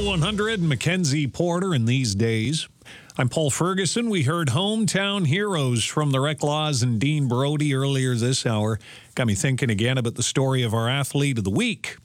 Cool 100, Mackenzie Porter, and These Days. I'm Paul Ferguson. We heard Hometown Heroes from the Reclaws and Dean Brody earlier this hour. Got me thinking again about the story of our athlete of the week.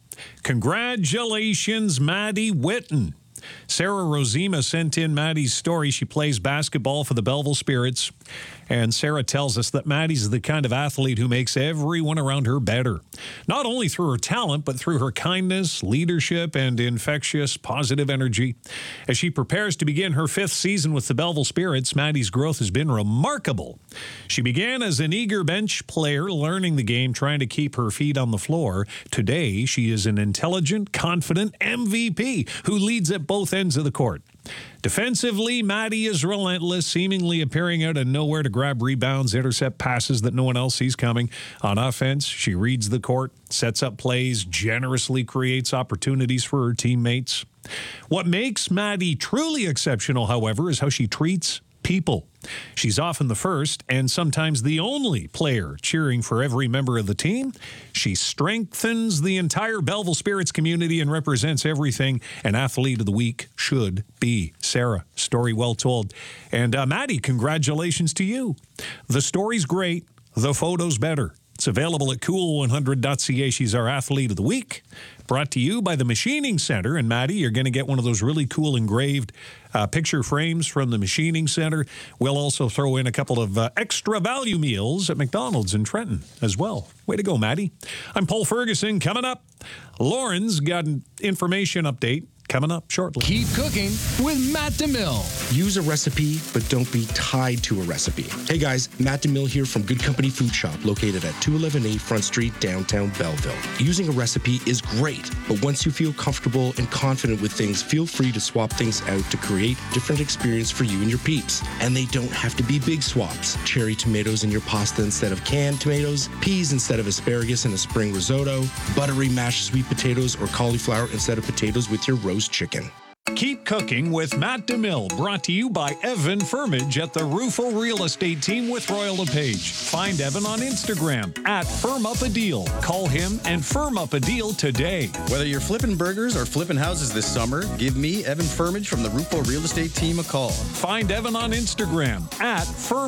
Congratulations, Maddie Witten. Sarah Rosima sent in Maddie's story. She plays basketball for the Belleville Spirits. And Sarah tells us that Maddie's the kind of athlete who makes everyone around her better. Not only through her talent, but through her kindness, leadership, and infectious positive energy. As she prepares to begin her 5th season with the Belleville Spirits, Maddie's growth has been remarkable. She began as an eager bench player, learning the game, trying to keep her feet on the floor. Today, she is an intelligent, confident MVP who leads at both ends of the court. Defensively, Maddie is relentless, seemingly appearing out of nowhere to grab rebounds, intercept passes that no one else sees coming. On offense, she reads the court, sets up plays, generously creates opportunities for her teammates. What makes Maddie truly exceptional, however, is how she treats people. She's often the first and sometimes the only player cheering for every member of the team. She strengthens the entire Belleville Spirits community and represents everything an athlete of the week should be. Sarah, story well told. And Maddie, congratulations to you. The story's great. The photo's better. It's available at cool100.ca. She's our athlete of the week. Brought to you by the Machining Center. And Maddie, you're going to get one of those really cool engraved picture frames from the Machining Center. We'll also throw in a couple of extra value meals at McDonald's in Trenton as well. Way to go, Maddie. I'm Paul Ferguson. Coming up, Lauren's got an information update. Coming up shortly. Keep cooking with Matt DeMille. Use a recipe, but don't be tied to a recipe. Hey guys, Matt DeMille here from Good Company Food Shop, located at 2118 Front Street, downtown Belleville. Using a recipe is great, but once you feel comfortable and confident with things, feel free to swap things out to create a different experience for you and your peeps. And they don't have to be big swaps. Cherry tomatoes in your pasta instead of canned tomatoes, peas instead of asparagus in a spring risotto, buttery mashed sweet potatoes or cauliflower instead of potatoes with your roast chicken. Keep cooking with Matt DeMille, brought to you by Evan Firmage at the Rufo Real Estate Team with Royal LePage. Find Evan on Instagram at FirmUpADeal. Call him and firm up a deal today. Whether you're flipping burgers or flipping houses this summer, give me, Evan Firmage from the Rufo Real Estate Team, a call. Find Evan on Instagram at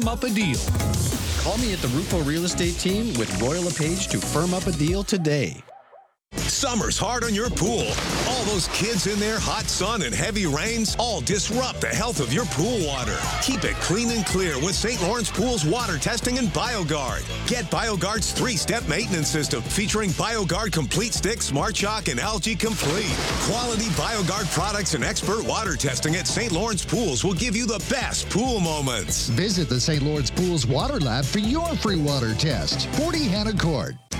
FirmUpADeal. Call me at the Rufo Real Estate Team with Royal LePage to firm up a deal today. Summer's hard on your pool. All those kids in there, hot sun and heavy rains, all disrupt the health of your pool water. Keep it clean and clear with St. Lawrence Pool's water testing and BioGuard. Get BioGuard's 3-step maintenance system featuring BioGuard Complete Stick, Smart Shock, and Algae Complete. Quality BioGuard products and expert water testing at St. Lawrence Pools will give you the best pool moments. Visit the St. Lawrence Pools Water Lab for your free water test. 40 Hannah Court.